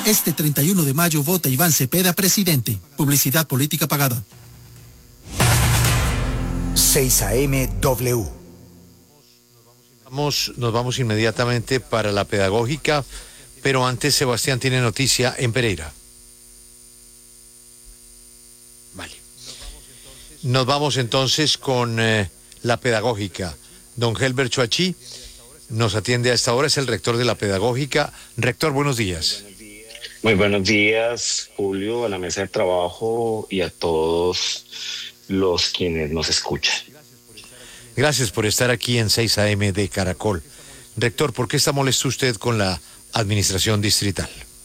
Este 31 de mayo vota Iván Cepeda presidente. Publicidad política pagada. 6 AM W. Nos vamos inmediatamente para la pedagógica, pero antes Sebastián tiene noticia en Pereira. Vale. Nos vamos entonces con la pedagógica. Don Helber Choachí nos atiende a esta hora, es el rector de la pedagógica. Rector, buenos días. Muy buenos días, Julio, a la mesa de trabajo y a todos los quienes nos escuchan. Gracias por estar aquí en 6 AM de Caracol. Rector, ¿por qué está molesto usted con la administración distrital?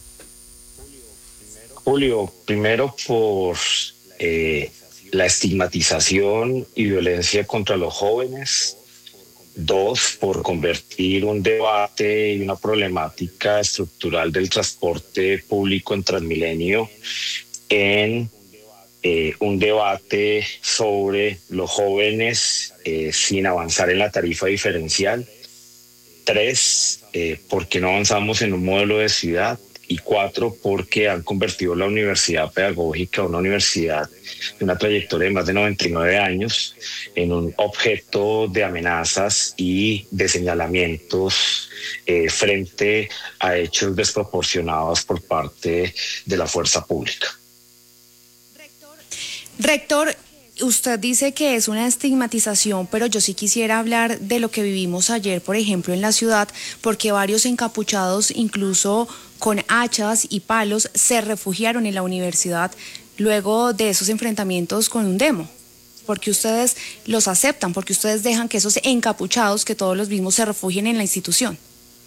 Julio, primero por la estigmatización y violencia contra los jóvenes. 2, por convertir un debate y una problemática estructural del transporte público en Transmilenio en un debate sobre los jóvenes sin avanzar en la tarifa diferencial. 3, porque no avanzamos en un modelo de ciudad. Y 4, porque han convertido la universidad pedagógica, una universidad de una trayectoria de más de 99 años, en un objeto de amenazas y de señalamientos frente a hechos desproporcionados por parte de la fuerza pública. Rector, usted dice que es una estigmatización, pero yo sí quisiera hablar de lo que vivimos ayer, por ejemplo, en la ciudad, porque varios encapuchados, incluso con hachas y palos, se refugiaron en la universidad luego de esos enfrentamientos con un demo. Porque ustedes los aceptan, porque ustedes dejan que esos encapuchados, que todos los mismos, se refugien en la institución.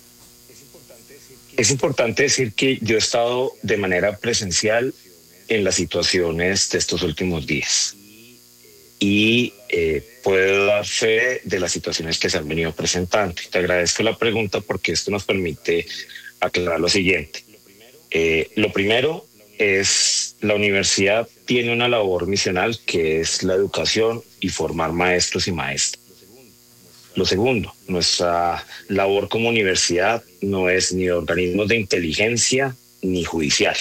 Es importante decir que yo he estado de manera presencial en las situaciones de estos últimos días. Y puedo dar fe de las situaciones que se han venido presentando. Te agradezco la pregunta porque esto nos permite aclarar lo siguiente. Lo primero es, la universidad tiene una labor misional que es la educación y formar maestros y maestras. Lo segundo, nuestra labor como universidad no es ni de organismos de inteligencia ni judicial.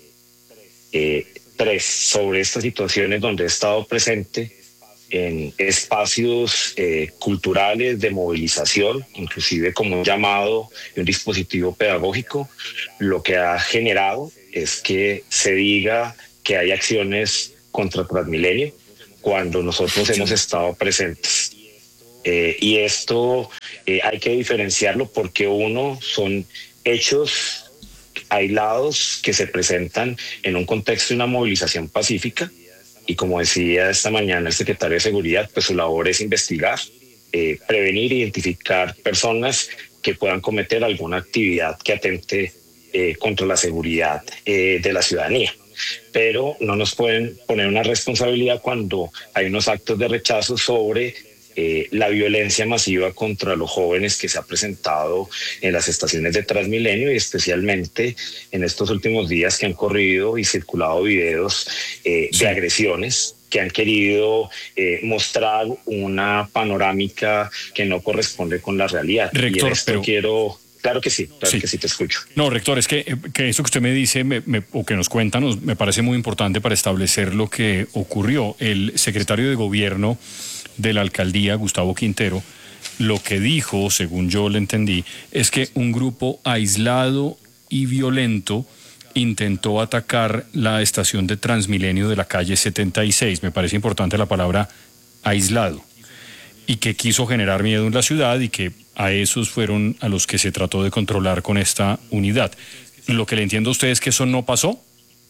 3, sobre estas situaciones donde he estado presente en espacios culturales de movilización, inclusive como un llamado y un dispositivo pedagógico, lo que ha generado es que se diga que hay acciones contra Transmilenio cuando nosotros hemos estado presentes. Y esto hay que diferenciarlo porque uno, son hechos aislados que se presentan en un contexto de una movilización pacífica. Y como decía esta mañana el secretario de Seguridad, pues su labor es investigar, prevenir, identificar personas que puedan cometer alguna actividad que atente contra la seguridad de la ciudadanía. Pero no nos pueden poner una responsabilidad cuando hay unos actos de rechazo sobre la violencia masiva contra los jóvenes que se ha presentado en las estaciones de Transmilenio y especialmente en estos últimos días que han corrido y circulado videos de agresiones que han querido mostrar una panorámica que no corresponde con la realidad. Rector, y en esto Claro que sí, te escucho. No, rector, es que eso que usted me dice o que nos cuenta me parece muy importante para establecer lo que ocurrió. El secretario de Gobierno de la alcaldía, Gustavo Quintero, lo que dijo, según yo le entendí, es que un grupo aislado y violento intentó atacar la estación de Transmilenio de la calle 76. Me parece importante la palabra aislado. Y que quiso generar miedo en la ciudad y que a esos fueron a los que se trató de controlar con esta unidad. Lo que le entiendo a usted es que eso no pasó.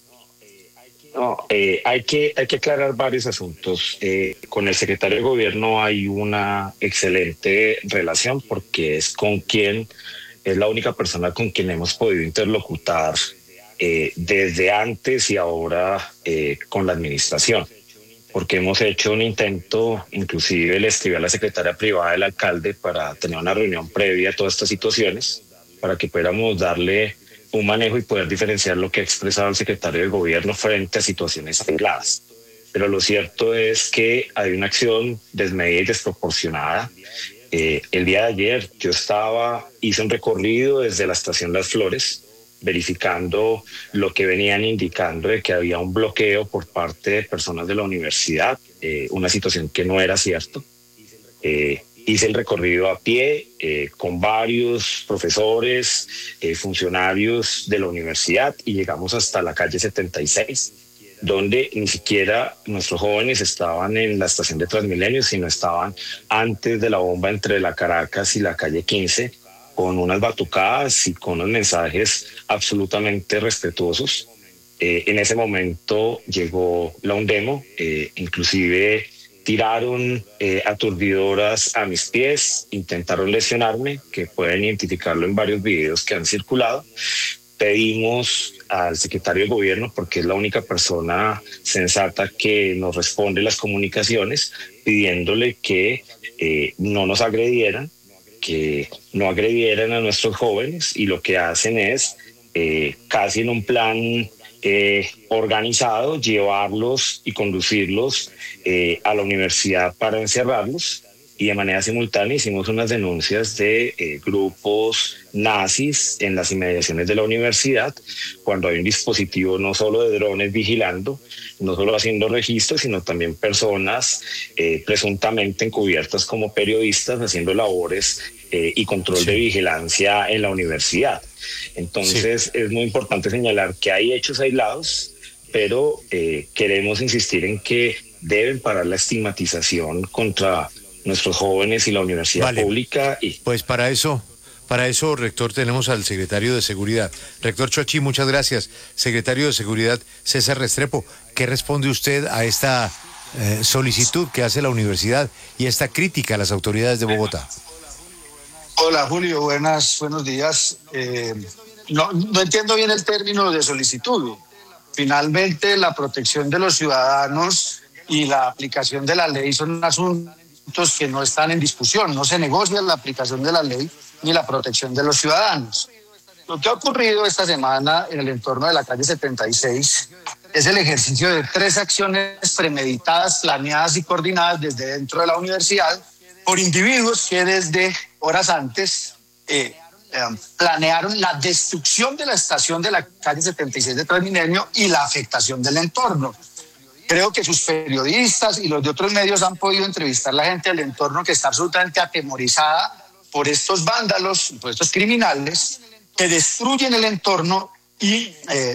No, hay que aclarar varios asuntos. Con el secretario de Gobierno hay una excelente relación porque es la única persona con quien hemos podido interlocutar desde antes y ahora con la administración. Porque hemos hecho un intento, inclusive le escribí a la secretaria privada del alcalde para tener una reunión previa a todas estas situaciones, para que pudiéramos darle un manejo y poder diferenciar lo que ha expresado el secretario de Gobierno frente a situaciones aisladas. Pero lo cierto es que hay una acción desmedida y desproporcionada. El día de ayer yo hice un recorrido desde la estación Las Flores verificando lo que venían indicando de que había un bloqueo por parte de personas de la universidad, una situación que no era cierto. Hice el recorrido a pie con varios profesores, funcionarios de la universidad, y llegamos hasta la calle 76, donde ni siquiera nuestros jóvenes estaban en la estación de Transmilenio, sino estaban antes de la bomba entre la Caracas y la calle 15, con unas batucadas y con unos mensajes absolutamente respetuosos. En ese momento llegó la UNDEMO, inclusive tiraron aturdidoras a mis pies, intentaron lesionarme, que pueden identificarlo en varios videos que han circulado. Pedimos al secretario de gobierno, porque es la única persona sensata que nos responde las comunicaciones, pidiéndole que no nos agredieran, que no agredieran a nuestros jóvenes, y lo que hacen es, casi en un plan organizado, llevarlos y conducirlos a la universidad para encerrarlos, y de manera simultánea hicimos unas denuncias de grupos nazis en las inmediaciones de la universidad, cuando hay un dispositivo no solo de drones vigilando, no solo haciendo registros, sino también personas presuntamente encubiertas como periodistas haciendo labores y control de vigilancia en la universidad. Entonces es muy importante señalar que hay hechos aislados, pero queremos insistir en que deben parar la estigmatización contra nuestros jóvenes y la universidad pública. Pues para eso, rector, tenemos al secretario de Seguridad. Rector Choachí, muchas gracias. Secretario de Seguridad, César Restrepo, ¿qué responde usted a esta solicitud que hace la universidad y esta crítica a las autoridades de Bogotá? Hola Julio, buenos días. No entiendo bien el término de solicitud. Finalmente, la protección de los ciudadanos y la aplicación de la ley son asuntos que no están en discusión. No se negocia la aplicación de la ley ni la protección de los ciudadanos. Lo que ha ocurrido esta semana en el entorno de la calle 76 es el ejercicio de 3 acciones premeditadas, planeadas y coordinadas desde dentro de la universidad por individuos que desde horas antes planearon la destrucción de la estación de la calle 76 de Transmilenio y la afectación del entorno. Creo que sus periodistas y los de otros medios han podido entrevistar a la gente del entorno, que está absolutamente atemorizada por estos vándalos, por estos criminales que destruyen el entorno y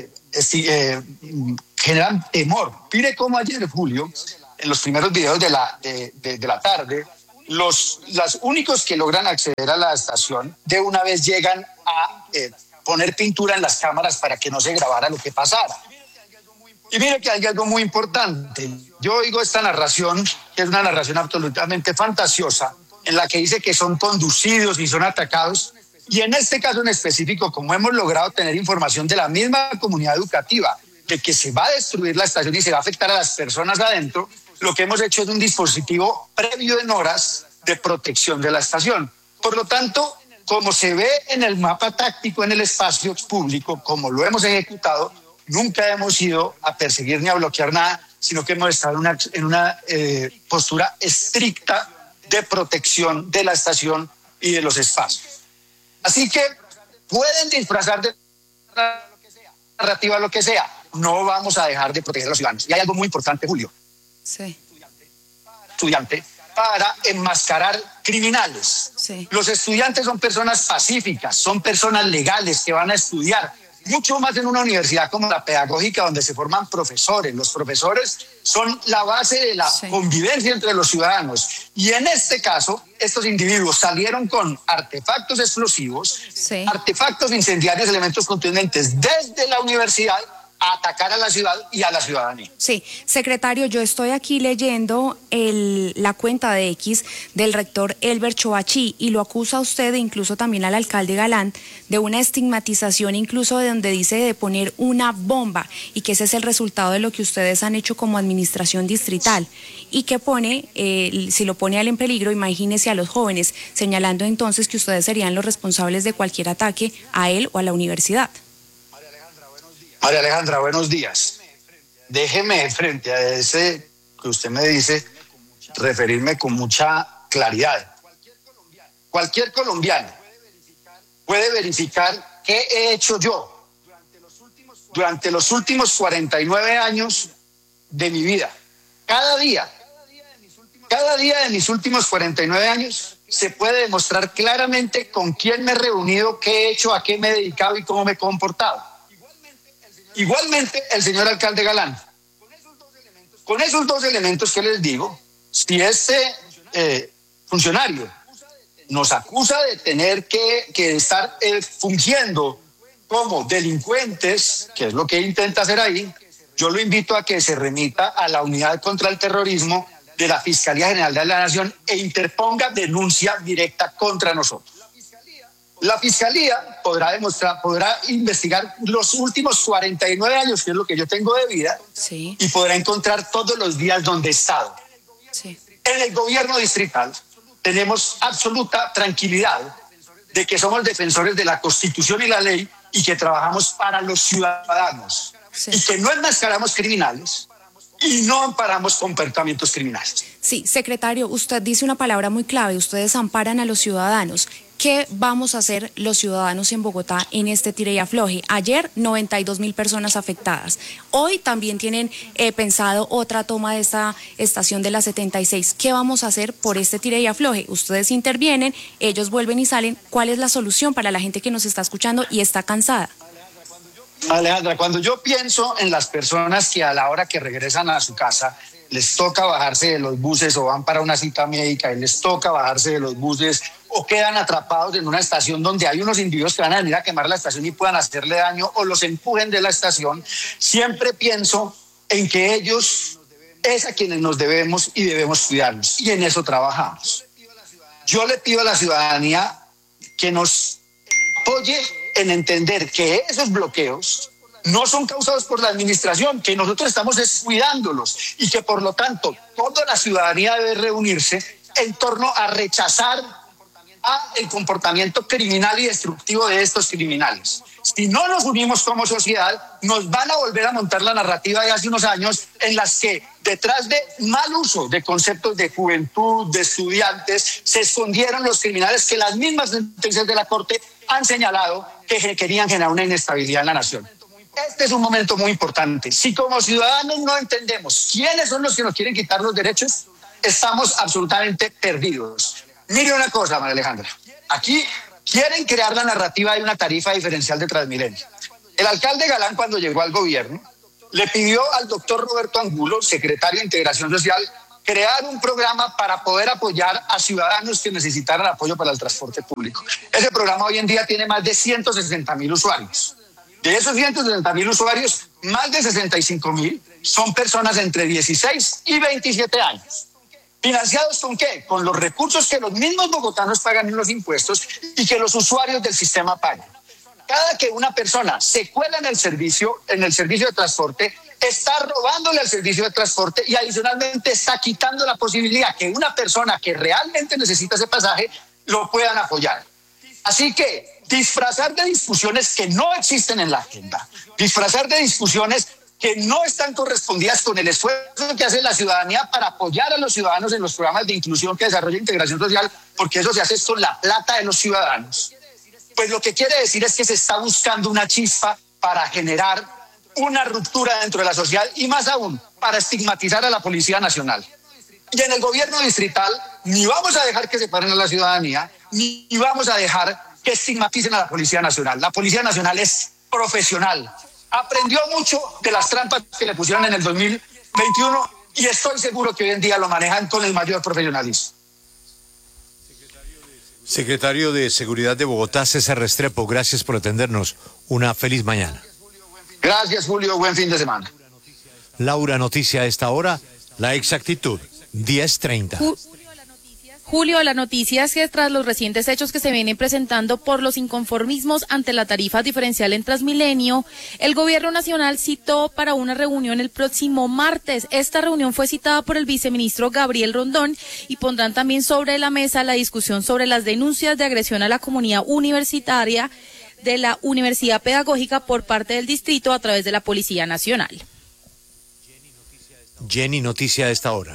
generan temor. Mire cómo ayer, Julio, en los primeros videos de la tarde, los únicos que logran acceder a la estación de una vez llegan a poner pintura en las cámaras para que no se grabara lo que pasara. Y mire que hay algo muy importante. Yo oigo esta narración, que es una narración absolutamente fantasiosa, en la que dice que son conducidos y son atacados. Y en este caso en específico, como hemos logrado tener información de la misma comunidad educativa, de que se va a destruir la estación y se va a afectar a las personas adentro, lo que hemos hecho es un dispositivo previo en horas de protección de la estación. Por lo tanto, como se ve en el mapa táctico en el espacio público, como lo hemos ejecutado, nunca hemos ido a perseguir ni a bloquear nada, sino que hemos estado en una postura estricta de protección de la estación y de los espacios. Así que pueden disfrazar de narrativa lo que sea, no vamos a dejar de proteger a los ciudadanos. Y hay algo muy importante, Julio. Sí. Estudiante, para enmascarar criminales. Sí. Los estudiantes son personas pacíficas, son personas legales que van a estudiar, mucho más en una universidad como la pedagógica, donde se forman profesores. Los profesores son la base de la convivencia entre los ciudadanos. Y en este caso, estos individuos salieron con artefactos explosivos, artefactos incendiarios, elementos contundentes desde la universidad a atacar a la ciudad y a la ciudadanía. Sí, secretario, yo estoy aquí leyendo la cuenta de X del rector Elber Choachí y lo acusa a usted, e incluso también al alcalde Galán, de una estigmatización, incluso de donde dice de poner una bomba, y que ese es el resultado de lo que ustedes han hecho como administración distrital, y que pone, si lo pone a él en peligro, imagínese a los jóvenes, señalando entonces que ustedes serían los responsables de cualquier ataque a él o a la universidad. María Alejandra, buenos días. Déjeme, frente a ese que usted me dice, referirme con mucha claridad. Cualquier colombiano puede verificar qué he hecho yo durante los últimos 49 años de mi vida. Cada día de mis últimos 49 años se puede demostrar claramente con quién me he reunido, qué he hecho, a qué me he dedicado y cómo me he comportado. Igualmente el señor alcalde Galán. Con esos dos elementos que les digo, si este funcionario nos acusa de tener que estar fungiendo como delincuentes, que es lo que intenta hacer ahí, yo lo invito a que se remita a la Unidad contra el Terrorismo de la Fiscalía General de la Nación e interponga denuncia directa contra nosotros. La Fiscalía podrá investigar los últimos 49 años, que es lo que yo tengo de vida, Sí. y podrá encontrar todos los días donde he estado. Sí. En el gobierno distrital tenemos absoluta tranquilidad de que somos defensores de la Constitución y la ley y que trabajamos para los ciudadanos, Sí. y que no enmascaramos criminales y no amparamos comportamientos criminales. Sí, secretario, usted dice una palabra muy clave, ustedes amparan a los ciudadanos. ¿Qué vamos a hacer los ciudadanos en Bogotá en este tire y afloje? Ayer 92.000 personas afectadas. Hoy también tienen pensado otra toma de esta estación de la 76. ¿Qué vamos a hacer por este tire y afloje? Ustedes intervienen, ellos vuelven y salen. ¿Cuál es la solución para la gente que nos está escuchando y está cansada? Alejandra, cuando yo pienso en las personas que a la hora que regresan a su casa les toca bajarse de los buses o van para una cita médica y les toca bajarse de los buses o quedan atrapados en una estación donde hay unos individuos que van a venir a quemar la estación y puedan hacerle daño o los empujen de la estación, siempre pienso en que ellos es a quienes nos debemos y debemos cuidarnos, y en eso trabajamos. Yo le pido a la ciudadanía que nos apoye en entender que esos bloqueos no son causados por la administración, que nosotros estamos descuidándolos y que por lo tanto toda la ciudadanía debe reunirse en torno a rechazar el comportamiento criminal y destructivo de estos criminales. Si no nos unimos como sociedad, nos van a volver a montar la narrativa de hace unos años en las que detrás de mal uso de conceptos de juventud, de estudiantes, se escondieron los criminales que las mismas sentencias de la Corte han señalado que querían generar una inestabilidad en la nación. Este es un momento muy importante. Si como ciudadanos no entendemos quiénes son los que nos quieren quitar los derechos, estamos absolutamente perdidos. Mire una cosa, María Alejandra. Aquí quieren crear la narrativa de una tarifa diferencial de Transmilenio. El alcalde Galán, cuando llegó al gobierno, le pidió al doctor Roberto Angulo, secretario de Integración Social, crear un programa para poder apoyar a ciudadanos que necesitaran apoyo para el transporte público. Ese programa hoy en día tiene más de 160.000 usuarios. De esos 160.000 usuarios, más de 65.000 son personas entre 16 y 27 años. ¿Financiados con qué? Con los recursos que los mismos bogotanos pagan en los impuestos y que los usuarios del sistema pagan. Cada que una persona se cuela en el servicio de transporte, está robándole al servicio de transporte y adicionalmente está quitando la posibilidad que una persona que realmente necesita ese pasaje lo puedan apoyar. Así que disfrazar de discusiones que no existen en la agenda, disfrazar de discusiones que no están correspondidas con el esfuerzo que hace la ciudadanía para apoyar a los ciudadanos en los programas de inclusión que desarrolla Integración Social, porque eso se hace con la plata de los ciudadanos. Pues lo que quiere decir es que se está buscando una chispa para generar una ruptura dentro de la sociedad y más aún para estigmatizar a la Policía Nacional. Y en el gobierno distrital ni vamos a dejar que separen a la ciudadanía, ni vamos a dejar que estigmaticen a la Policía Nacional. La Policía Nacional es profesional. Aprendió mucho de las trampas que le pusieron en el 2021 y estoy seguro que hoy en día lo manejan con el mayor profesionalismo. Secretario de Seguridad de Bogotá, César Restrepo, gracias por atendernos. Una feliz mañana. Gracias, Julio. Buen fin de semana. Laura, noticia a esta hora, la exactitud, 10:30. Julio, la noticia es que tras los recientes hechos que se vienen presentando por los inconformismos ante la tarifa diferencial en Transmilenio, el gobierno nacional citó para una reunión el próximo martes. Esta reunión fue citada por el viceministro Gabriel Rondón y pondrán también sobre la mesa la discusión sobre las denuncias de agresión a la comunidad universitaria de la Universidad Pedagógica por parte del distrito a través de la Policía Nacional. Jenny, noticia a esta hora.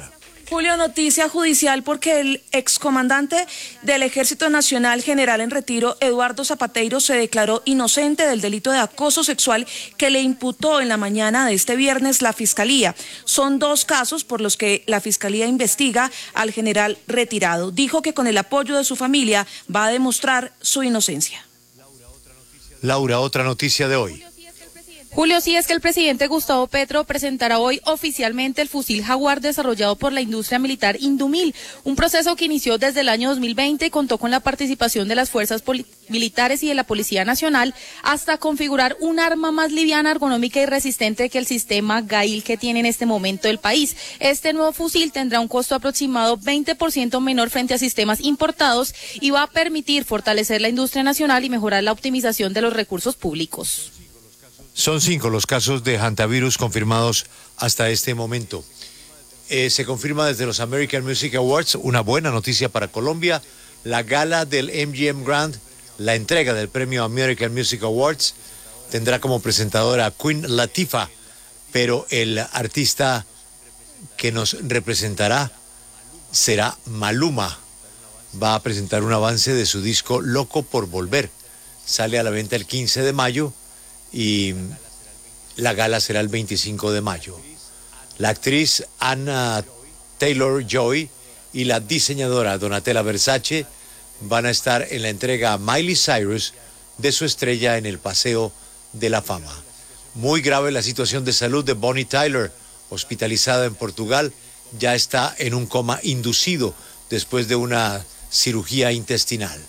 Julio, noticia judicial porque el excomandante del Ejército Nacional, general en retiro, Eduardo Zapateiro, se declaró inocente del delito de acoso sexual que le imputó en la mañana de este viernes la Fiscalía. Son 2 casos por los que la Fiscalía investiga al general retirado. Dijo que con el apoyo de su familia va a demostrar su inocencia. Laura, otra noticia de hoy. Julio, sí es que el presidente Gustavo Petro presentará hoy oficialmente el fusil Jaguar desarrollado por la industria militar Indumil, un proceso que inició desde el año 2020 y contó con la participación de las fuerzas militares y de la Policía Nacional hasta configurar un arma más liviana, ergonómica y resistente que el sistema GAIL que tiene en este momento el país. Este nuevo fusil tendrá un costo aproximado 20% menor frente a sistemas importados y va a permitir fortalecer la industria nacional y mejorar la optimización de los recursos públicos. Son 5 los casos de hantavirus confirmados hasta este momento. Se confirma desde los American Music Awards, una buena noticia para Colombia, la gala del MGM Grand, la entrega del premio American Music Awards, tendrá como presentadora a Queen Latifah, pero el artista que nos representará será Maluma. Va a presentar un avance de su disco Loco por Volver. Sale a la venta el 15 de mayo. Y la gala será el 25 de mayo. La actriz Anna Taylor-Joy y la diseñadora Donatella Versace van a estar en la entrega a Miley Cyrus de su estrella en el Paseo de la Fama. Muy grave la situación de salud de Bonnie Tyler, hospitalizada en Portugal, ya está en un coma inducido después de una cirugía intestinal.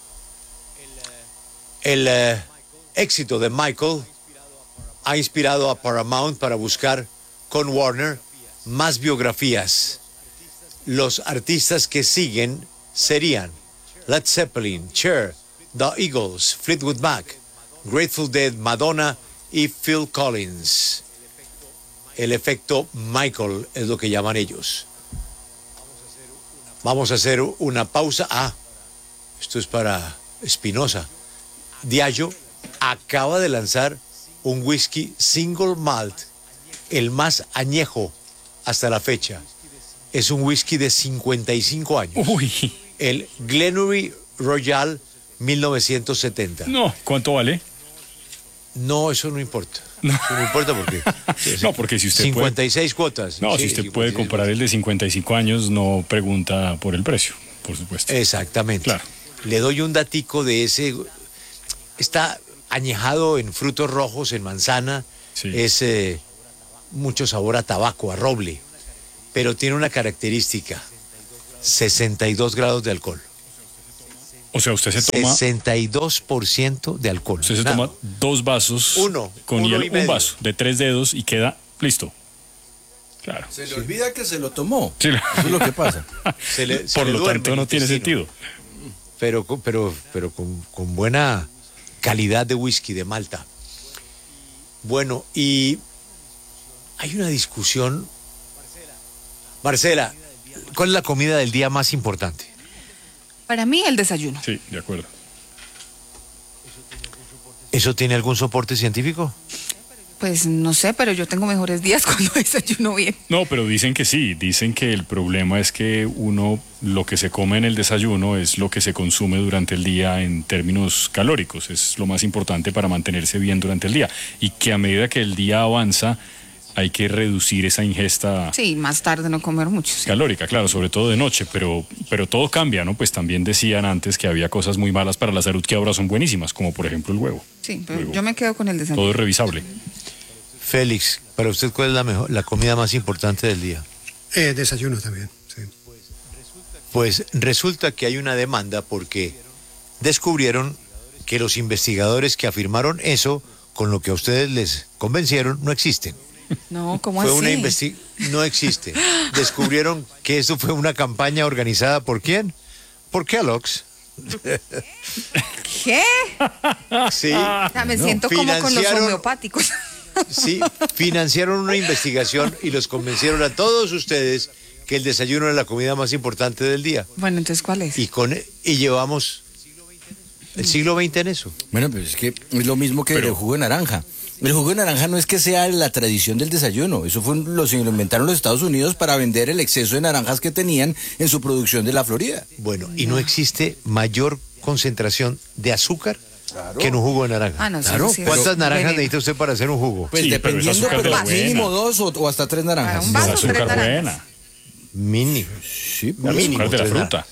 El éxito de Michael ha inspirado a Paramount para buscar con Warner más biografías. Los artistas que siguen serían Led Zeppelin, Cher, The Eagles, Fleetwood Mac, Grateful Dead, Madonna y Phil Collins. El efecto Michael es lo que llaman ellos. Vamos a hacer una pausa. Esto es para Espinosa. Diageo acaba de lanzar un whisky single malt, el más añejo hasta la fecha. Es un whisky de 55 años. Uy. El Glenurry Royal 1970. No, ¿cuánto vale? No, eso no importa. No, eso no importa porque... No, porque si usted 56 cuotas. No, sí, si usted 56 puede comprar cuotas. el de 55 años, no pregunta por el precio, por supuesto. Exactamente. Claro. Le doy un datico de ese. Está añejado en frutos rojos, en manzana. Sí. Es mucho sabor a tabaco, a roble. Pero tiene una característica: 62 grados de alcohol. O sea, usted se toma... 62% de alcohol. Usted se toma 2 vasos con hielo, un vaso de 3 dedos y queda listo. Claro. Se le olvida que se lo tomó. Sí. Eso es lo que pasa. Por lo tanto, no tiene sentido. Pero con buena calidad de whisky, de malta. Bueno, y hay una discusión. Marcela, ¿cuál es la comida del día más importante? Para mí, el desayuno. Sí, de acuerdo. ¿Eso tiene algún soporte científico? Pues no sé, pero yo tengo mejores días cuando desayuno bien. No, pero dicen que sí, dicen que el problema es que uno, lo que se come en el desayuno es lo que se consume durante el día en términos calóricos, es lo más importante para mantenerse bien durante el día, y que a medida que el día avanza hay que reducir esa ingesta Sí, más tarde no comer mucho. Sí. calórica, claro, sobre todo de noche, pero todo cambia, ¿no? Pues también decían antes que había cosas muy malas para la salud que ahora son buenísimas, como por ejemplo el huevo. Sí, pero yo me quedo con el desayuno. Todo es revisable. Félix, para usted, ¿cuál es la comida más importante del día? Desayuno también, sí. Pues resulta que hay una demanda porque descubrieron que los investigadores que afirmaron eso, con lo que a ustedes les convencieron, no existen. No, ¿cómo Fue así? no existe. Descubrieron que eso fue una campaña organizada ¿por quién? Por Kellogg's. ¿Qué? Sí. Me siento como con los homeopáticos. Sí, financiaron una investigación y los convencieron a todos ustedes que el desayuno es la comida más importante del día. Bueno, entonces, ¿cuál es? Y llevamos El siglo XX en eso. Bueno, pues es que es lo mismo que el jugo de naranja. El jugo de naranja no es que sea la tradición del desayuno. Eso lo inventaron los Estados Unidos para vender el exceso de naranjas que tenían en su producción de la Florida. Bueno, y no existe mayor concentración de azúcar que en un jugo de naranja. Ah, no, Claro. sí, ¿Cuántas naranjas necesita usted para hacer un jugo? Pues Sí, dependiendo, pero pero mínimo 2 o hasta 3 naranjas. Un vaso, Es azúcar 3 naranjas. buena. Mínimo. Sí, El Mínimo, azúcar de la tres fruta.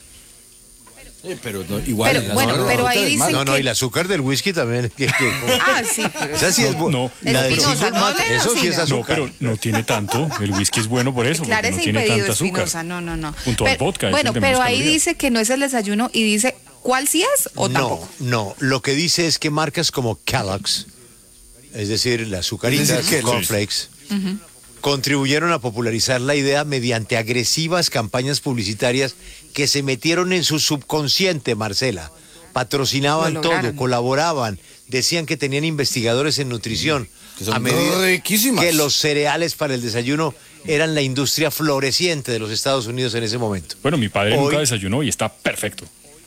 pero no, igual. Pero, bueno, pero ahí dicen No, que... y el azúcar del whisky también. Ah, sí, pero... Esa sí es No, la del Espinosa, siglo no mata. hable Eso sí así, es no. No, azúcar. pero no tiene tanto. El whisky es bueno por eso, porque Claro, no es tiene impedido, tanta azúcar. Espinosa, no. Junto al vodka. es Bueno, el de pero menos ahí calorías. dice que no es el desayuno y dice cuál sí es o tampoco. No. Lo que dice es que marcas como Kellogg's, es decir, las azucaritas, cornflakes, contribuyeron a popularizar la idea mediante agresivas campañas publicitarias que se metieron en su subconsciente, Marcela. Patrocinaban Lo todo, lograron. colaboraban, decían que tenían investigadores en nutrición. Que son a medida riquísimas. que los cereales para el desayuno eran la industria floreciente de los Estados Unidos en ese momento. Bueno, mi padre Hoy- nunca desayunó y está perfecto.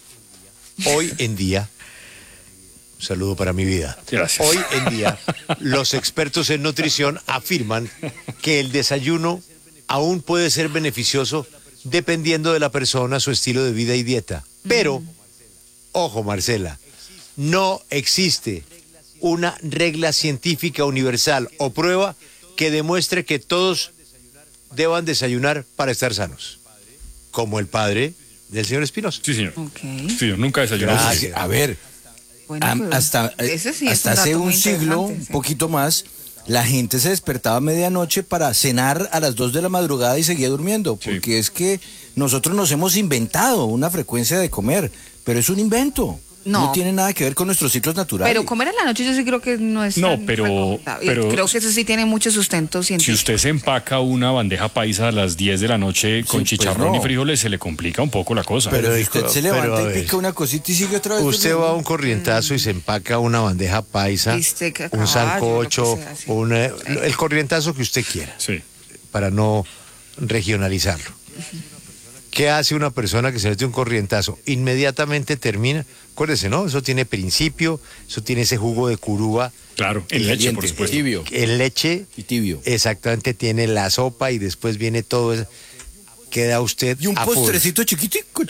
Hoy en día, un saludo para mi vida. Gracias. Hoy en día, los expertos en nutrición afirman que el desayuno aún puede ser beneficioso dependiendo de la persona, su estilo de vida y dieta. Pero, ojo Marcela, no existe una regla científica universal o prueba que demuestre que todos deban desayunar para estar sanos. Como el padre del señor Espinosa. Sí, señor. Ok. Sí, señor, nunca desayunó. Gracias. A ver, Bueno, pero hasta ese sí es hasta un dato hace muy un siglo, interesante, un sí. poquito más, la gente se despertaba a medianoche para cenar a las 2 de la madrugada y seguía durmiendo, Sí. porque es que nosotros nos hemos inventado una frecuencia de comer, pero es un invento. No. No tiene nada que ver con nuestros ciclos naturales. Pero comer en la noche yo sí creo que no es No, tan pero- recomendable. pero- creo que eso sí tiene mucho sustento Si científico. usted se empaca una bandeja paisa a las 10 de la noche con pues chicharrón no. y frijoles, se le complica un poco la cosa. Pero Pero, usted se pero, levanta a y ver. pica una cosita y sigue otra vez. Usted va a durmiendo. un corrientazo y se empaca una bandeja paisa, Bistec a un caballo, sancocho, lo que sea, sí. el corrientazo que usted quiera, Sí. para no regionalizarlo. ¿Qué hace una persona que se mete un corrientazo? Inmediatamente termina. Acuérdese, ¿no? Eso tiene principio, eso tiene ese jugo de curúa. Claro, en leche, Caliente, por supuesto. tibio El leche, y tibio. exactamente, tiene la sopa y después viene todo eso. Queda usted Y un a full. postrecito chiquitico.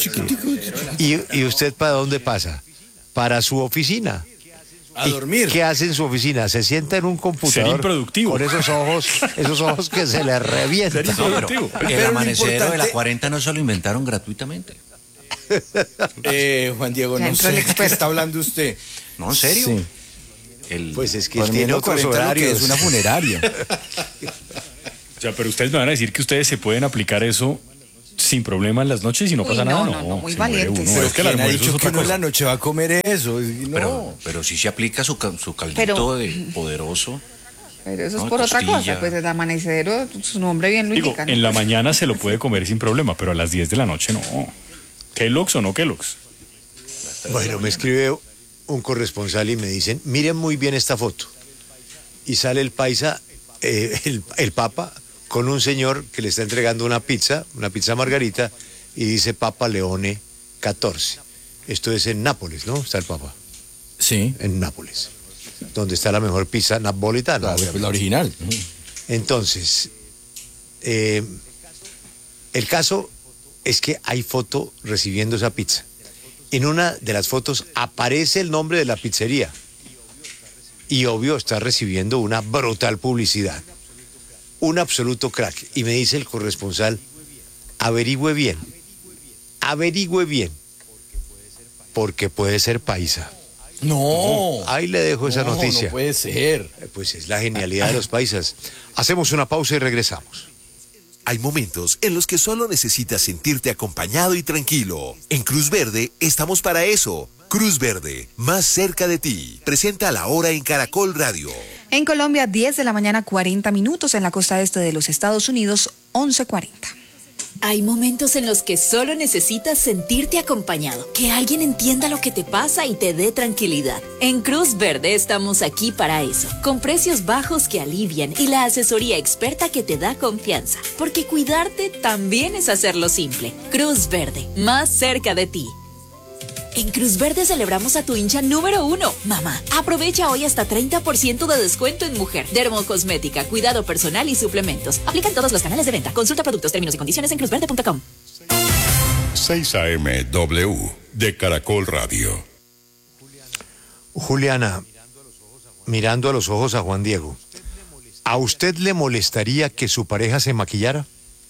¿Y usted para dónde pasa? Para su oficina. A ¿Y dormir. ¿Qué hace en su oficina? Se sienta en un computador. Ser improductivo. Con esos ojos que se le revientan. Ser improductivo. Pero El lo amanecedero de la importante- 40 no se lo inventaron gratuitamente. Juan Diego, Ya no entró el sé qué experto. está hablando usted. No, en serio. Sí. Pues es que Para mí tiene no otros 40 lo que horarios. es una funeraria. O sea, pero ustedes me van a decir que ustedes se pueden aplicar eso sin problema en las noches y no Uy, pasa no, nada. no, muy se muere valientes. uno. Pero Es que el ¿quién ha almuerzo es dicho que otra uno en cosa. la noche va a comer eso? No. Pero sí se aplica su caldito Pero- de poderoso. Pero eso es No, por otra costilla. cosa, pues el amanecedero, su nombre bien lo Digo, indica. ¿no? en la mañana se lo puede comer sin problema, pero a las 10 de la noche no. ¿Kellogg's o no Kellogg's? Bueno, me escribe un corresponsal y me dicen, miren muy bien esta foto. Y sale el paisa, el papa, con un señor que le está entregando una pizza margarita, y dice Papa Leone 14. Esto es en Nápoles, ¿no? Está el papa, Sí, en Nápoles, donde está la mejor pizza napolitana. obviamente. la original. Entonces, el caso es que hay foto recibiendo esa pizza. En una de las fotos aparece el nombre de la pizzería. Y obvio está recibiendo una brutal publicidad. Un absoluto crack. Y me dice el corresponsal, averigüe bien, porque puede ser paisa. No. Ahí le dejo esa No, noticia. No puede ser. Pues es la genialidad de los paisas. Hacemos una pausa y regresamos. Hay momentos en los que solo necesitas sentirte acompañado y tranquilo. En Cruz Verde estamos para eso. Cruz Verde, más cerca de ti. Presenta a la hora en Caracol Radio. En Colombia, 10 de la mañana, 40 minutos. En la costa este de los Estados Unidos, 11:40. Hay momentos en los que solo necesitas sentirte acompañado, que alguien entienda lo que te pasa y te dé tranquilidad. En Cruz Verde estamos aquí para eso, con precios bajos que alivian y la asesoría experta que te da confianza, porque cuidarte también es hacerlo simple. Cruz Verde, más cerca de ti. En Cruz Verde celebramos a tu hincha número 1, mamá. Aprovecha hoy hasta 30% de descuento en mujer, dermocosmética, cuidado personal y suplementos. Aplican todos los canales de venta. Consulta productos, términos y condiciones en cruzverde.com. 6 AM W de Caracol Radio. Juliana, mirando a los ojos a Juan Diego, ¿a usted le molestaría que su pareja se maquillara?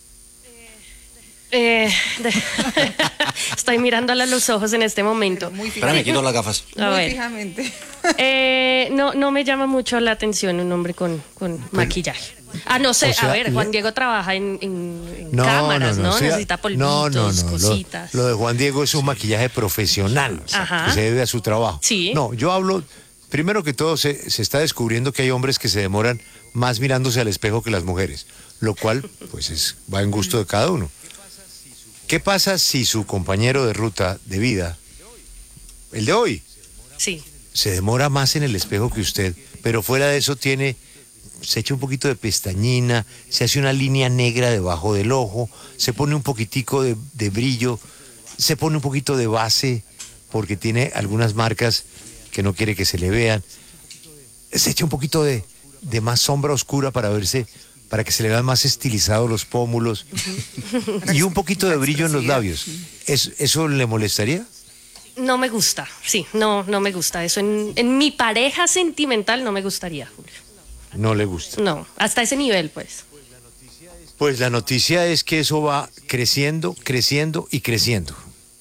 Estoy mirándole a los ojos en este momento. Espera, me quito las gafas. A ver. Fijamente. No me llama mucho la atención un hombre con maquillaje. No sé, o sea, a ver, Juan Diego trabaja en cámaras, ¿no? Necesita polvitos, cositas. Lo de Juan Diego es un maquillaje profesional, Ajá. que se debe a su trabajo. Sí. No, yo hablo, primero que todo, se está descubriendo que hay hombres que se demoran más mirándose al espejo que las mujeres, lo cual, pues, va en gusto de cada uno. ¿Qué pasa si su compañero de ruta de vida, el de hoy, sí, se demora más en el espejo que usted, pero fuera de eso se echa un poquito de pestañina, se hace una línea negra debajo del ojo, se pone un poquitico de brillo, se pone un poquito de base, porque tiene algunas marcas que no quiere que se le vean, se echa un poquito de más sombra oscura para verse, para que se le vean más estilizados los pómulos y un poquito de brillo en los labios. ¿Eso le molestaría? No me gusta, sí, no me gusta. Eso en mi pareja sentimental no me gustaría, Julio. No le gusta. No, hasta ese nivel, pues. Pues la noticia es que eso va creciendo, creciendo y creciendo.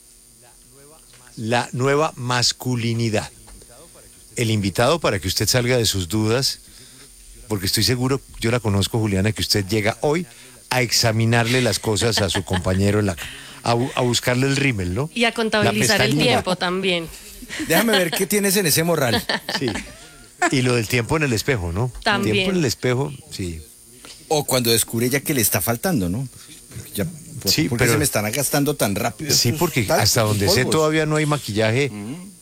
La nueva masculinidad. El invitado para que usted salga de sus dudas, porque estoy seguro, yo la conozco, Juliana, que usted llega hoy a examinarle las cosas a su compañero, a buscarle el rímel, ¿no? Y a contabilizar el tiempo también. Déjame ver qué tienes en ese morral. Sí. Y lo del tiempo en el espejo, ¿no? También. El tiempo en el espejo, sí. O cuando descubre ya que le está faltando, ¿no? Sí, porque pero se me están gastando tan rápido. Sí, porque hasta donde sé todavía no hay maquillaje.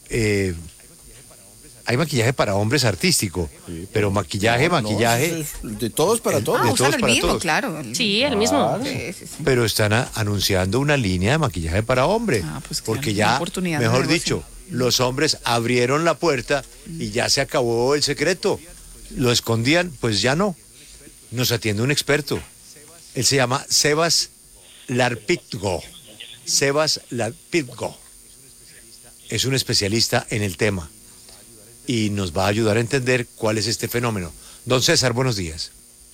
Hay maquillaje para hombres artístico, pero maquillaje. De todos para todos. De todos para todos. Claro. Sí, el mismo. Sí. Pero están anunciando una línea de maquillaje para hombre. Pues porque ya, mejor dicho, los hombres abrieron la puerta y ya se acabó el secreto. Lo escondían, pues ya no. Nos atiende un experto. Él se llama Sebas Larpitgo. Sebas Larpitgo. Es un especialista en el tema y nos va a ayudar a entender cuál es este fenómeno. Don César, buenos días.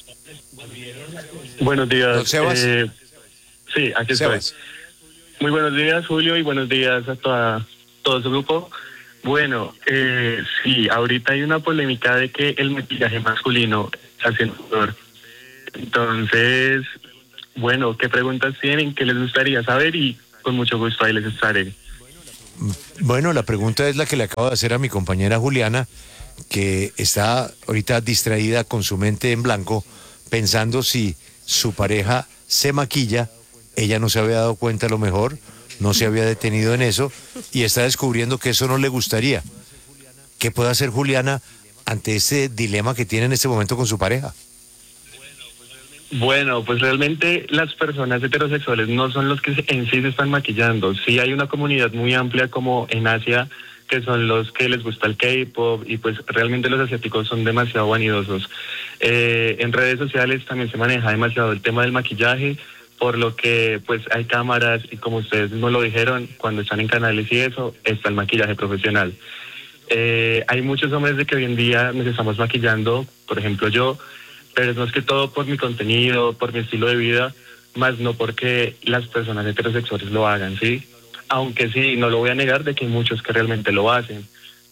Buenos días. Don Sebas. Sí, aquí Sebas. estoy. Muy buenos días, Julio, y buenos días a todo su grupo. Bueno, sí, ahorita hay una polémica de que el maquillaje masculino está haciendo dolor. Entonces, bueno, ¿qué preguntas tienen? ¿Qué les gustaría saber? Y con mucho gusto ahí les estaré. Bueno, la pregunta es la que le acabo de hacer a mi compañera Juliana, que está ahorita distraída con su mente en blanco, pensando si su pareja se maquilla. Ella no se había dado cuenta a lo mejor, no se había detenido en eso y está descubriendo que eso no le gustaría. ¿Qué puede hacer Juliana ante ese dilema que tiene en este momento con su pareja? Bueno, pues realmente las personas heterosexuales no son los que en sí se están maquillando. Sí hay una comunidad muy amplia como en Asia, que son los que les gusta el K-pop y pues realmente los asiáticos son demasiado vanidosos. En redes sociales también se maneja demasiado el tema del maquillaje, por lo que pues hay cámaras y como ustedes mismos lo dijeron, cuando están en canales y eso, está el maquillaje profesional. Hay muchos hombres de que hoy en día nos estamos maquillando, por ejemplo yo, pero es más que todo por mi contenido, por mi estilo de vida, más no porque las personas heterosexuales lo hagan, ¿sí? Aunque sí, no lo voy a negar de que hay muchos que realmente lo hacen.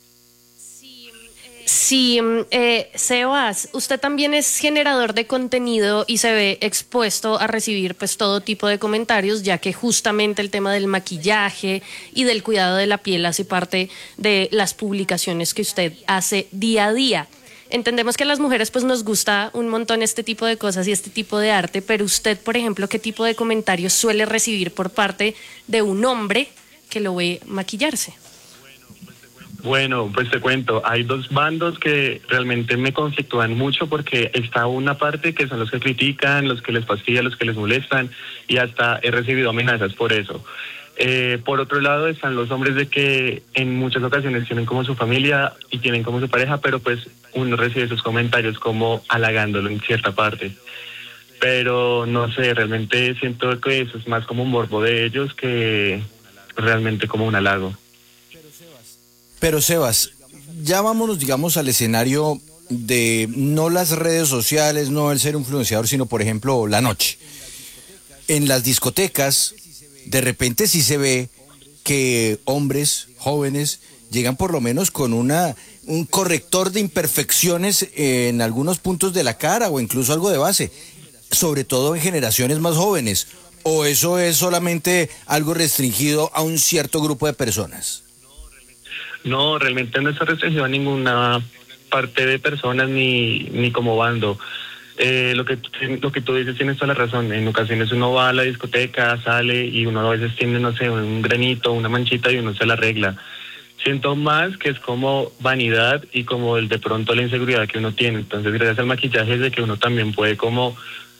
Sí, Sebas, usted también es generador de contenido y se ve expuesto a recibir pues todo tipo de comentarios, ya que justamente el tema del maquillaje y del cuidado de la piel hace parte de las publicaciones que usted hace día a día. Entendemos que a las mujeres pues nos gusta un montón este tipo de cosas y este tipo de arte, pero usted, por ejemplo, ¿qué tipo de comentarios suele recibir por parte de un hombre que lo ve maquillarse? Bueno, pues te cuento, hay dos bandos que realmente me conflictúan mucho porque está una parte que son los que critican, los que les fastidian, los que les molestan y hasta he recibido amenazas por eso. Por otro lado están los hombres de que en muchas ocasiones tienen como su familia y tienen como su pareja, pero pues uno recibe sus comentarios como halagándolo en cierta parte. Pero no sé, realmente siento que eso es más como un morbo de ellos que realmente como un halago. Pero Sebas, ya vámonos, digamos, al escenario de no las redes sociales, no el ser influenciador, sino, por ejemplo, la noche. En las discotecas, de repente sí se ve que hombres jóvenes llegan por lo menos con un corrector de imperfecciones en algunos puntos de la cara o incluso algo de base, sobre todo en generaciones más jóvenes. ¿O eso es solamente algo restringido a un cierto grupo de personas? No, realmente no está restringido a ninguna parte de personas ni como bando. Lo que tú dices tienes toda la razón. En ocasiones uno va a la discoteca, sale y uno a veces tiene, no sé, un granito, una manchita y uno se la arregla. Siento más que es como vanidad y como de pronto la inseguridad que uno tiene. Entonces, gracias al maquillaje es de que uno también puede como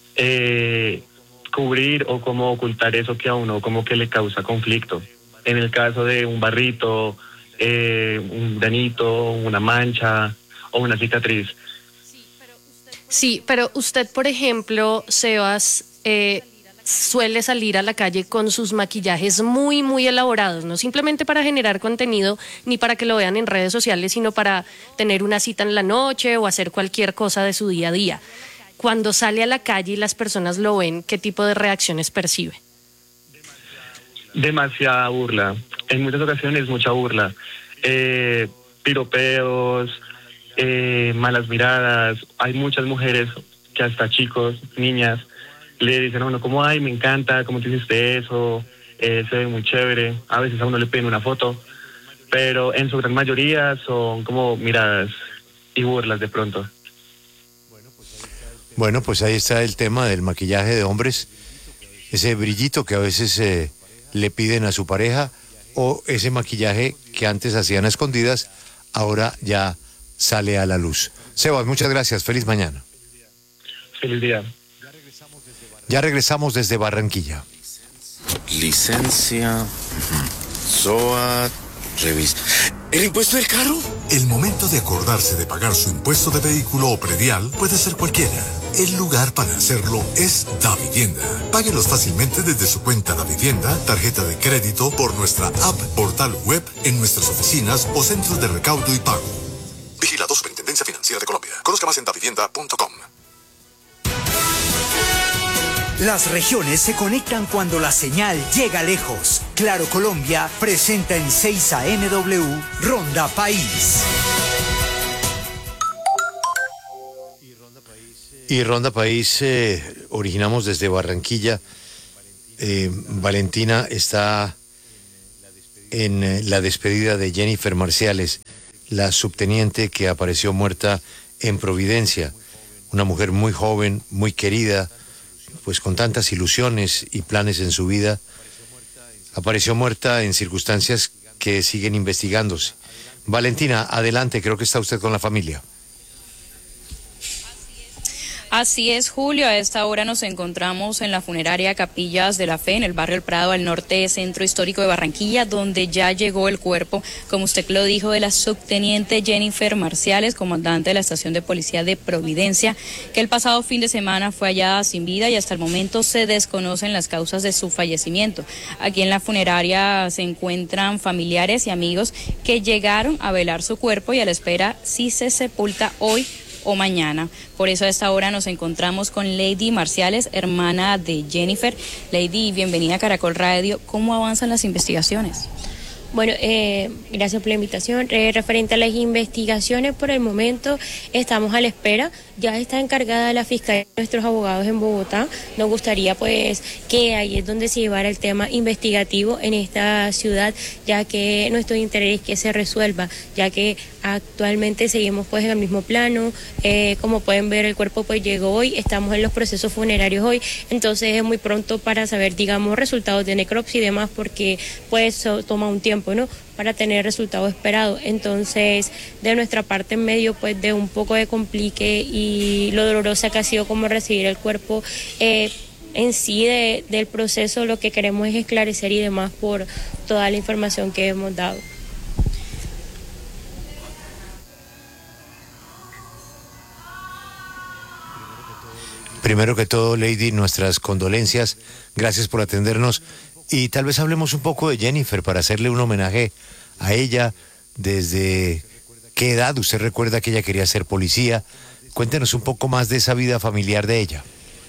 cubrir o como ocultar eso que a uno como que le causa conflicto. En el caso de un barrito, un granito, una mancha o una cicatriz. Sí, pero usted, por ejemplo, Sebas, suele salir a la calle con sus maquillajes muy, muy elaborados, no simplemente para generar contenido ni para que lo vean en redes sociales, sino para tener una cita en la noche o hacer cualquier cosa de su día a día. Cuando sale a la calle y las personas lo ven, ¿qué tipo de reacciones percibe? Demasiada burla. En muchas ocasiones mucha burla. Piropeos, malas miradas. Hay muchas mujeres que hasta chicos, niñas, le dicen a uno como, ay, me encanta, ¿cómo te hiciste eso? Se ve muy chévere. A veces a uno le piden una foto, pero en su gran mayoría son como miradas y burlas de pronto. Bueno, pues ahí está el tema del maquillaje de hombres, ese brillito que a veces le piden a su pareja, o ese maquillaje que antes hacían a escondidas, ahora ya sale a la luz. Sebas, muchas gracias, feliz mañana. Feliz día. Ya regresamos desde Barranquilla. Licencia, SOAT, revista. ¿El impuesto del carro? El momento de acordarse de pagar su impuesto de vehículo o predial puede ser cualquiera. El lugar para hacerlo es Davivienda. Páguelos fácilmente desde su cuenta Davivienda, tarjeta de crédito, por nuestra app, portal web, en nuestras oficinas o centros de recaudo y pago. Vigilado Superintendencia Financiera de Colombia. Conozca más en davivienda.com. Las regiones se conectan cuando la señal llega lejos. Claro Colombia presenta en 6 AM Ronda País. Y Ronda País originamos desde Barranquilla. Valentina está en la despedida de Jennifer Marciales, la subteniente que apareció muerta en Providencia. Una mujer muy joven, muy querida, pues con tantas ilusiones y planes en su vida. Apareció muerta en circunstancias que siguen investigándose. Valentina, adelante, creo que está usted con la familia. Así es, Julio. A esta hora nos encontramos en la funeraria Capillas de la Fe, en el barrio El Prado, al norte Centro Histórico de Barranquilla, donde ya llegó el cuerpo, como usted lo dijo, de la subteniente Jennifer Marciales, comandante de la estación de policía de Providencia, que el pasado fin de semana fue hallada sin vida y hasta el momento se desconocen las causas de su fallecimiento. Aquí en la funeraria se encuentran familiares y amigos que llegaron a velar su cuerpo y a la espera si se sepulta hoy o mañana. Por eso a esta hora nos encontramos con Lady Marciales, hermana de Jennifer. Lady, bienvenida a Caracol Radio. ¿Cómo avanzan las investigaciones? Bueno, gracias por la invitación. Referente a las investigaciones, por el momento estamos a la espera. Ya está encargada la fiscalía de nuestros abogados en Bogotá. Nos gustaría pues que ahí es donde se llevara el tema investigativo en esta ciudad, ya que nuestro interés es que se resuelva, ya que actualmente seguimos pues en el mismo plano. Como pueden ver, el cuerpo pues llegó hoy, estamos en los procesos funerarios hoy, entonces es muy pronto para saber, digamos, resultados de necropsia y demás, porque pues toma un tiempo, ¿no?, para tener resultados esperados. Entonces, de nuestra parte, en medio pues de un poco de complique y lo dolorosa que ha sido como recibir el cuerpo, en sí del proceso lo que queremos es esclarecer y demás por toda la información que hemos dado. Primero que todo, Lady, nuestras condolencias, gracias por atendernos y tal vez hablemos un poco de Jennifer para hacerle un homenaje a ella. ¿Desde qué edad usted recuerda que ella quería ser policía? Cuéntenos un poco más de esa vida familiar de ella.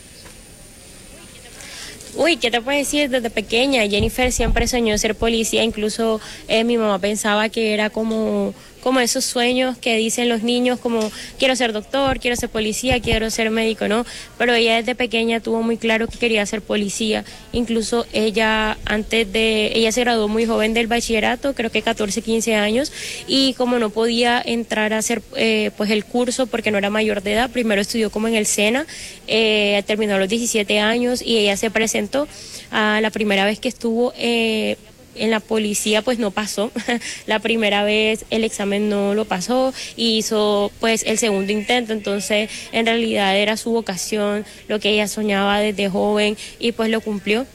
Uy, ¿qué te puedo decir? Desde pequeña Jennifer siempre soñó ser policía, incluso mi mamá pensaba que era como esos sueños que dicen los niños, como quiero ser doctor, quiero ser policía, quiero ser médico, ¿no? Pero ella desde pequeña tuvo muy claro que quería ser policía. Incluso ella se graduó muy joven del bachillerato, creo que 14, 15 años, y como no podía entrar a hacer pues el curso porque no era mayor de edad, primero estudió como en el SENA, terminó a los 17 años y ella se presentó. A la primera vez que estuvo en la policía pues no pasó, la primera vez el examen no lo pasó y hizo pues el segundo intento, entonces en realidad era su vocación, lo que ella soñaba desde joven y pues lo cumplió.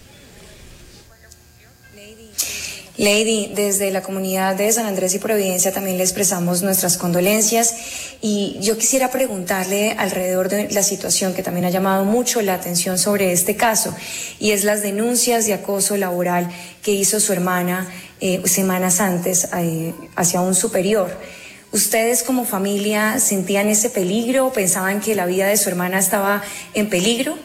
Lady, desde la comunidad de San Andrés y Providencia también le expresamos nuestras condolencias y yo quisiera preguntarle alrededor de la situación que también ha llamado mucho la atención sobre este caso y es las denuncias de acoso laboral que hizo su hermana semanas antes hacia un superior. ¿Ustedes como familia sentían ese peligro? ¿Pensaban que la vida de su hermana estaba en peligro?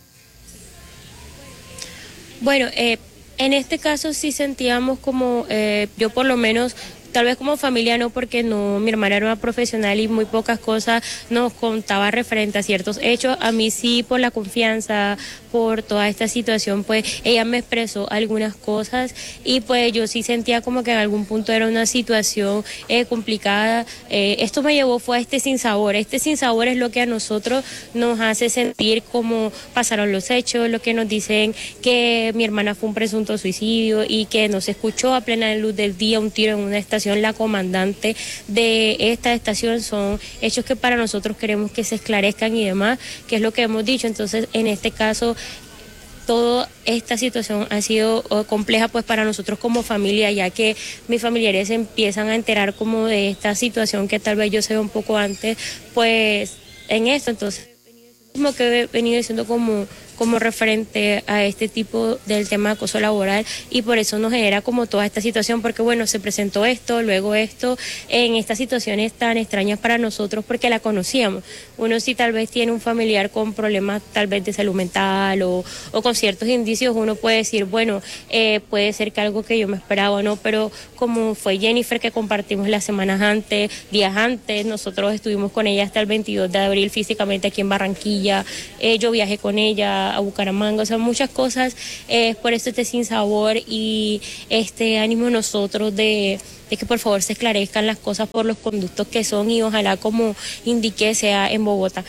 Bueno, en este caso sí sentíamos como, yo por lo menos, tal vez como familia no, porque no, mi hermana era una profesional y muy pocas cosas nos contaba referente a ciertos hechos. A mí sí, por la confianza, por toda esta situación, pues ella me expresó algunas cosas y pues yo sí sentía como que en algún punto era una situación complicada. Esto me llevó fue a este sinsabor. Este sinsabor es lo que a nosotros nos hace sentir como pasaron los hechos, lo que nos dicen que mi hermana fue un presunto suicidio y que no se escuchó a plena luz del día un tiro en una estación. La comandante de esta estación, son hechos que para nosotros queremos que se esclarezcan y demás, que es lo que hemos dicho. Entonces, en este caso, toda esta situación ha sido compleja pues para nosotros como familia, ya que mis familiares se empiezan a enterar como de esta situación que tal vez yo sé un poco antes, pues en esto. Entonces, mismo que he venido diciendo como referente a este tipo del tema de acoso laboral y por eso nos genera como toda esta situación, porque bueno, se presentó esto, luego esto, en estas situaciones tan extrañas para nosotros porque la conocíamos. Uno sí tal vez tiene un familiar con problemas tal vez de salud mental o con ciertos indicios, uno puede decir, bueno, puede ser que algo que yo me esperaba o no, pero como fue Jennifer que compartimos las semanas antes, días antes, nosotros estuvimos con ella hasta el 22 de abril físicamente aquí en Barranquilla, yo viajé con ella a Bucaramanga, o sea, muchas cosas, por eso este sinsabor y este ánimo de nosotros de que por favor se esclarezcan las cosas por los conductos que son y ojalá como indiqué sea en Bogotá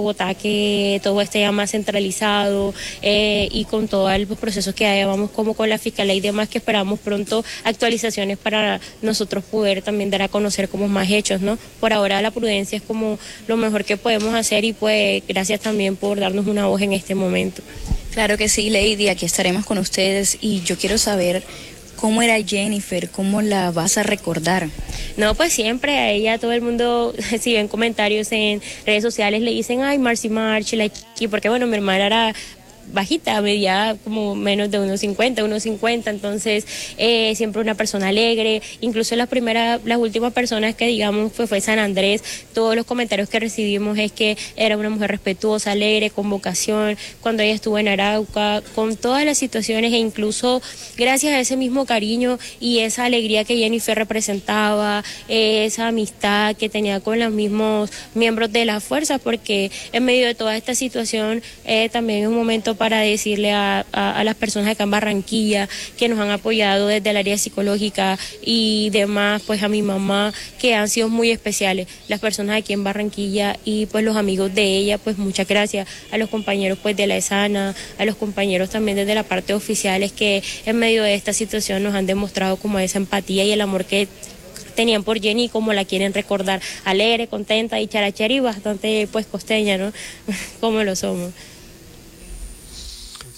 que todo esté ya más centralizado y con todos los procesos que hay, vamos como con la fiscalía y demás, que esperamos pronto actualizaciones para nosotros poder también dar a conocer como más hechos, ¿no? Por ahora la prudencia es como lo mejor que podemos hacer y pues gracias también por darnos una voz en este momento. Claro que sí, Lady, aquí estaremos con ustedes y yo quiero saber ¿cómo era Jennifer? ¿Cómo la vas a recordar? No, pues siempre a ella todo el mundo, si ven comentarios en redes sociales, le dicen, ay, Marcy March, la chiqui, porque bueno, mi hermana era bajita, medía como menos de 1.50, entonces siempre una persona alegre, incluso las últimas personas que digamos fue San Andrés, todos los comentarios que recibimos es que era una mujer respetuosa, alegre, con vocación, cuando ella estuvo en Arauca, con todas las situaciones e incluso gracias a ese mismo cariño y esa alegría que Jennifer representaba, esa amistad que tenía con los mismos miembros de la fuerza, porque en medio de toda esta situación también es un momento para decirle a las personas acá en Barranquilla que nos han apoyado desde el área psicológica y demás, pues a mi mamá, que han sido muy especiales, las personas aquí en Barranquilla y pues los amigos de ella, pues muchas gracias, a los compañeros pues de la ESANA, a los compañeros también desde la parte oficiales que en medio de esta situación nos han demostrado como esa empatía y el amor que tenían por Jenny, como la quieren recordar, alegre, contenta y charachera y bastante pues costeña, ¿no? Como lo somos.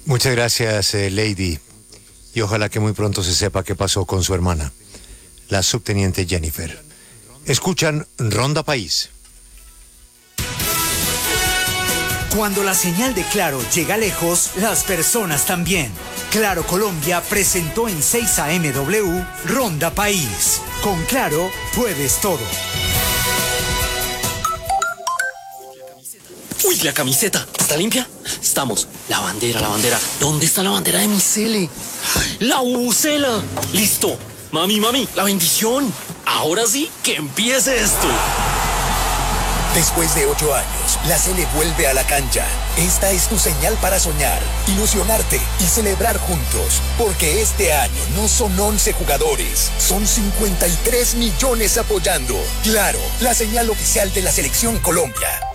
Muchas gracias, Lady. Y ojalá que muy pronto se sepa qué pasó con su hermana, la subteniente Jennifer. Escuchan Ronda País. Cuando la señal de Claro llega lejos, las personas también. Claro Colombia presentó en 6 AMW Ronda País. Con Claro puedes todo. Uy, la camiseta. ¿Está limpia? Estamos. La bandera. ¿Dónde está la bandera de mi cele? ¡La bubucela! ¡Listo! Mami, la bendición. Ahora sí, que empiece esto. Después de 8 años, la Sele vuelve a la cancha. Esta es tu señal para soñar, ilusionarte y celebrar juntos. Porque este año no son 11 jugadores, son 53 millones apoyando. Claro, la señal oficial de la Selección Colombia.